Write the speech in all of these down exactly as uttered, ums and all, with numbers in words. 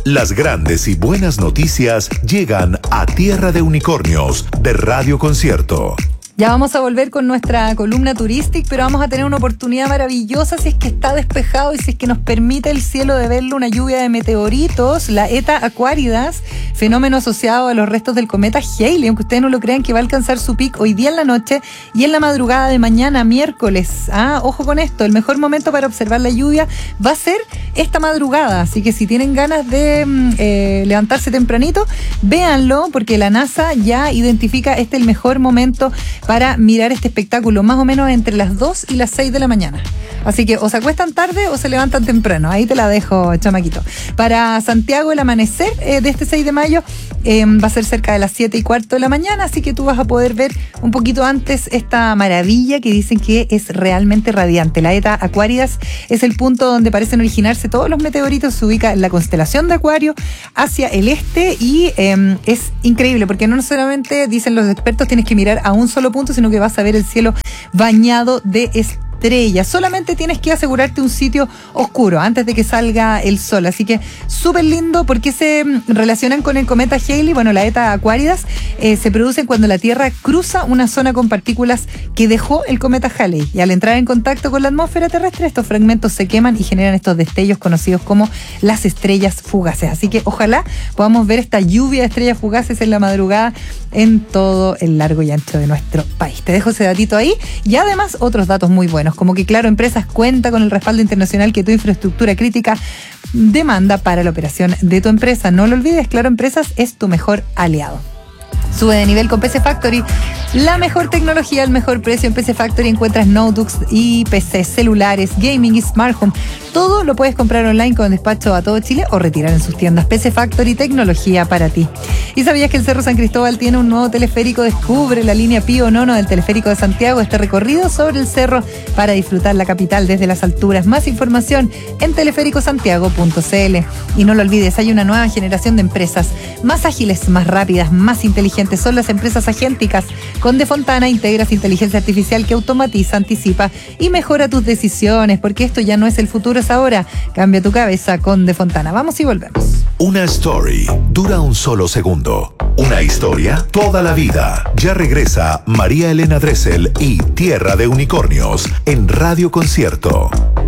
Las grandes y buenas noticias llegan a Tierra de Unicornios de Radio Concierto. Ya vamos a volver con nuestra columna turística, pero vamos a tener una oportunidad maravillosa si es que está despejado y si es que nos permite el cielo de verlo, una lluvia de meteoritos, la Eta Aquaridas, fenómeno asociado a los restos del cometa Halley, aunque ustedes no lo crean, que va a alcanzar su pic hoy día en la noche y en la madrugada de mañana, miércoles. Ah, ojo con esto, el mejor momento para observar la lluvia va a ser esta madrugada, así que si tienen ganas de eh, levantarse tempranito, véanlo, porque la NASA ya identifica este el mejor momento para mirar este espectáculo, más o menos entre las dos y las seis de la mañana. Así que o se acuestan tarde o se levantan temprano. Ahí te la dejo, chamaquito. Para Santiago, el amanecer eh, de este seis de mayo eh, va a ser cerca de las siete y cuarto de la mañana, así que tú vas a poder ver un poquito antes esta maravilla que dicen que es realmente radiante. La Eta Aquaridas es el punto donde parecen originarse todos los meteoritos. Se ubica en la constelación de Acuario hacia el este y eh, es increíble porque no solamente, dicen los expertos, tienes que mirar a un solo punto, sino que vas a ver el cielo bañado de estrellas. Solamente tienes que asegurarte un sitio oscuro antes de que salga el sol, así que súper lindo. ¿Por qué se relacionan con el cometa Halley? Bueno, la Eta Aquaridas eh, se produce cuando la Tierra cruza una zona con partículas que dejó el cometa Halley, y al entrar en contacto con la atmósfera terrestre, estos fragmentos se queman y generan estos destellos conocidos como las estrellas fugaces. Así que ojalá podamos ver esta lluvia de estrellas fugaces en la madrugada en todo el largo y ancho de nuestro país. Te dejo ese datito ahí y además otros datos muy buenos, como que Claro Empresas cuenta con el respaldo internacional que tu infraestructura crítica demanda para la operación de tu empresa. No lo olvides, Claro Empresas es tu mejor aliado. Sube de nivel con P C Factory, la mejor tecnología al mejor precio. En P C Factory encuentras notebooks y P C, celulares, gaming y smart home. Todo lo puedes comprar online con despacho a todo Chile o retirar en sus tiendas. P C Factory, tecnología para ti. ¿Y sabías que el Cerro San Cristóbal tiene un nuevo teleférico? Descubre la línea Pío Nono del Teleférico de Santiago, este recorrido sobre el cerro para disfrutar la capital desde las alturas. Más información en teleférico santiago punto c l. Y no lo olvides, hay una nueva generación de empresas más ágiles, más rápidas, más inteligentes. Son las empresas agénticas. Con De Fontana integras inteligencia artificial que automatiza, anticipa y mejora tus decisiones, porque esto ya no es el futuro, es ahora. Cambia tu cabeza con De Fontana. Vamos y volvemos. Una story dura un solo segundo. Una historia toda la vida. Ya regresa María Elena Dressel y Tierra de Unicornios en Radio Concierto.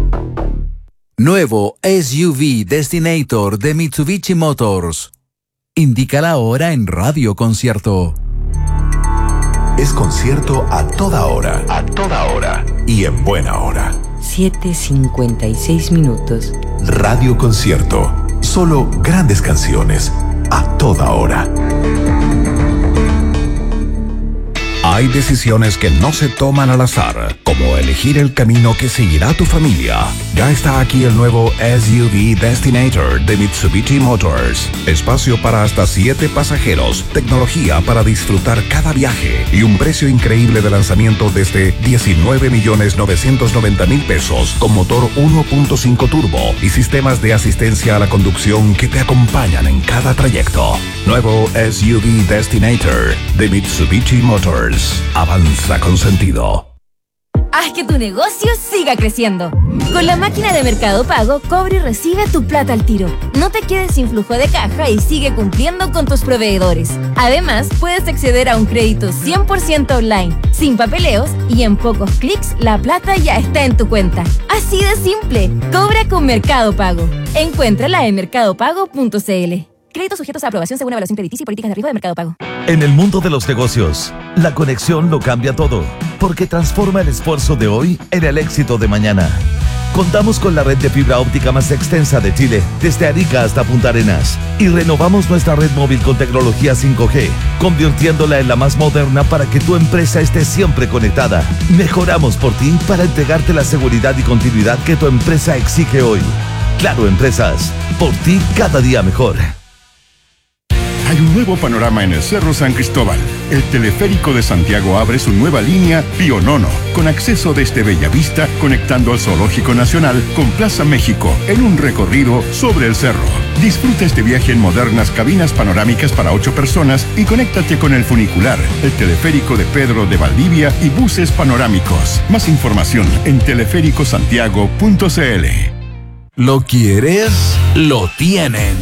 Nuevo S U V Destinator de Mitsubishi Motors. Indica la hora en Radio Concierto. Es concierto a toda hora. A toda hora. Y en buena hora. siete cincuenta y seis minutos. Radio Concierto. Solo grandes canciones a toda hora. Hay decisiones que no se toman al azar, como elegir el camino que seguirá tu familia. Ya está aquí el nuevo S U V Destinator de Mitsubishi Motors. Espacio para hasta siete pasajeros, tecnología para disfrutar cada viaje y un precio increíble de lanzamiento desde diecinueve millones novecientos noventa mil pesos con motor uno punto cinco turbo y sistemas de asistencia a la conducción que te acompañan en cada trayecto. Nuevo S U V Destinator de Mitsubishi Motors. Avanza con sentido. Haz que tu negocio siga creciendo. Con la máquina de Mercado Pago, cobra y recibe tu plata al tiro. No te quedes sin flujo de caja y sigue cumpliendo con tus proveedores. Además, puedes acceder a un crédito cien por ciento online, sin papeleos, y en pocos clics la plata ya está en tu cuenta. Así de simple. Cobra con Mercado Pago. Encuéntrala en mercado pago punto c l. Créditos sujetos a aprobación según evaluación crediticia y políticas de riesgo de Mercado Pago. En el mundo de los negocios, la conexión lo cambia todo, porque transforma el esfuerzo de hoy en el éxito de mañana. Contamos con la red de fibra óptica más extensa de Chile, desde Arica hasta Punta Arenas, y renovamos nuestra red móvil con tecnología cinco G, convirtiéndola en la más moderna para que tu empresa esté siempre conectada. Mejoramos por ti para entregarte la seguridad y continuidad que tu empresa exige hoy. Claro Empresas, por ti cada día mejor. Hay un nuevo panorama en el Cerro San Cristóbal. El teleférico de Santiago abre su nueva línea Pío Nono, con acceso desde Bellavista, conectando al Zoológico Nacional con Plaza México, en un recorrido sobre el cerro. Disfruta este viaje en modernas cabinas panorámicas para ocho personas y conéctate con el funicular, el teleférico de Pedro de Valdivia y buses panorámicos. Más información en teleférico santiago punto c l. ¿Lo quieres? Lo tienen.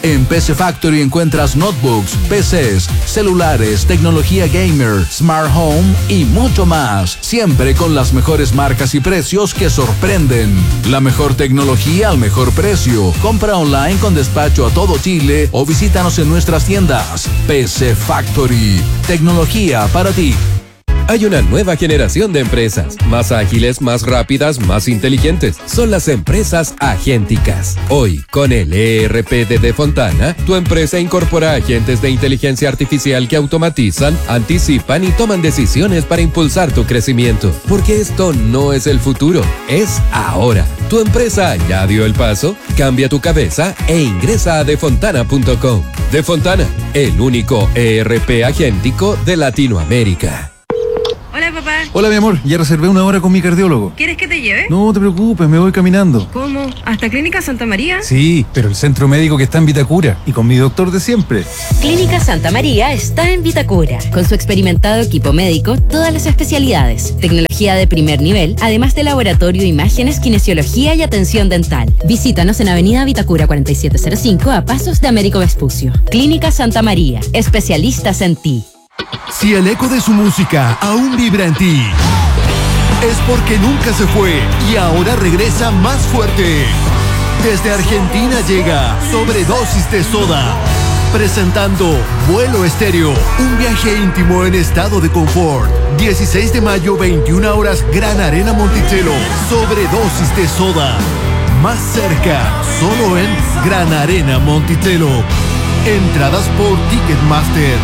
En P C Factory encuentras notebooks, P Cs, celulares, tecnología gamer, smart home y mucho más. Siempre con las mejores marcas y precios que sorprenden. La mejor tecnología al mejor precio. Compra online con despacho a todo Chile o visítanos en nuestras tiendas. P C Factory. Tecnología para ti. Hay una nueva generación de empresas, más ágiles, más rápidas, más inteligentes. Son las empresas agénticas. Hoy, con el E R P de Defontana, tu empresa incorpora agentes de inteligencia artificial que automatizan, anticipan y toman decisiones para impulsar tu crecimiento. Porque esto no es el futuro, es ahora. ¿Tu empresa ya dio el paso? Cambia tu cabeza e ingresa a defontana punto com. Defontana, el único E R P agéntico de Latinoamérica. Hola, papá. Hola, mi amor. Ya reservé una hora con mi cardiólogo. ¿Quieres que te lleve? No te preocupes, me voy caminando. ¿Cómo? ¿Hasta Clínica Santa María? Sí, pero el centro médico que está en Vitacura y con mi doctor de siempre. Clínica Santa María está en Vitacura. Con su experimentado equipo médico, todas las especialidades, tecnología de primer nivel, además de laboratorio, imágenes, kinesiología y atención dental. Visítanos en Avenida Vitacura cuarenta y siete cero cinco a pasos de Américo Vespucio. Clínica Santa María, especialistas en ti. Si el eco de su música aún vibra en ti, es porque nunca se fue y ahora regresa más fuerte. Desde Argentina llega Sobredosis de Soda, presentando Vuelo Estéreo, un viaje íntimo en estado de confort. dieciséis de mayo, veintiuna horas, Gran Arena Monticello. Sobredosis de Soda, más cerca, solo en Gran Arena Monticello. Entradas por Ticketmaster.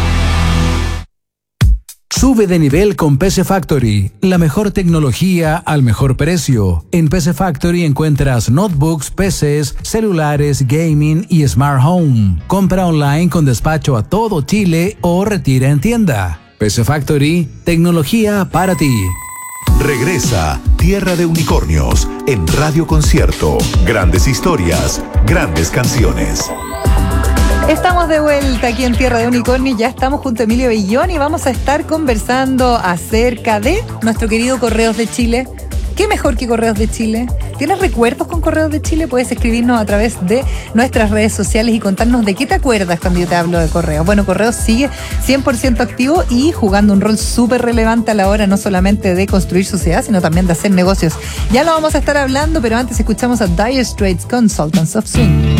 Sube de nivel con P C Factory, la mejor tecnología al mejor precio. En P C Factory encuentras notebooks, P Cs, celulares, gaming y smart home. Compra online con despacho a todo Chile o retira en tienda. P C Factory, tecnología para ti. Regresa Tierra de Unicornios en Radio Concierto. Grandes historias, grandes canciones. Estamos de vuelta aquí en Tierra de Unicornios, ya estamos junto a Emilio Bellón y vamos a estar conversando acerca de nuestro querido Correos de Chile. ¿Qué mejor que Correos de Chile? ¿Tienes recuerdos con Correos de Chile? Puedes escribirnos a través de nuestras redes sociales y contarnos de qué te acuerdas cuando yo te hablo de Correos. Bueno, Correos sigue cien por ciento activo y jugando un rol súper relevante a la hora no solamente de construir sociedad, sino también de hacer negocios. Ya lo vamos a estar hablando, pero antes escuchamos a Dire Straits, Consultants of Swing.